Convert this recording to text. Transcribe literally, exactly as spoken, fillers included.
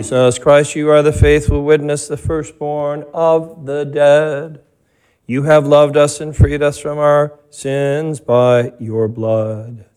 Jesus Christ, you are the faithful witness, the firstborn of the dead. You have loved us and freed us from our sins by your blood.